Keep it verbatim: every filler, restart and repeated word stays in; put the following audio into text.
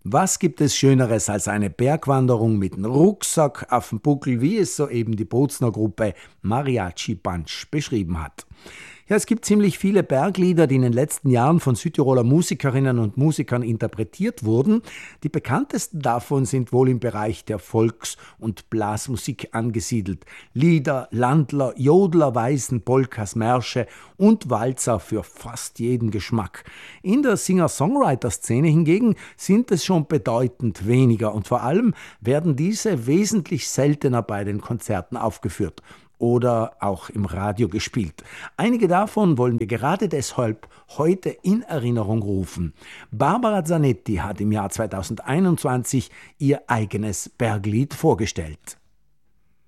Was gibt es Schöneres als eine Bergwanderung mit einem Rucksack auf dem Buckel, wie es soeben die Bozner Gruppe Mariachi Bunch beschrieben hat? Ja, es gibt ziemlich viele Berglieder, die in den letzten Jahren von Südtiroler Musikerinnen und Musikern interpretiert wurden. Die bekanntesten davon sind wohl im Bereich der Volks- und Blasmusik angesiedelt. Lieder, Landler, Jodler, Weisen, Polkas, Märsche und Walzer für fast jeden Geschmack. In der Singer-Songwriter-Szene hingegen sind es schon bedeutend weniger und vor allem werden diese wesentlich seltener bei den Konzerten aufgeführt oder auch im Radio gespielt. Einige davon wollen wir gerade deshalb heute in Erinnerung rufen. Barbara Zanetti hat im Jahr zweitausendeinundzwanzig ihr eigenes Berglied vorgestellt.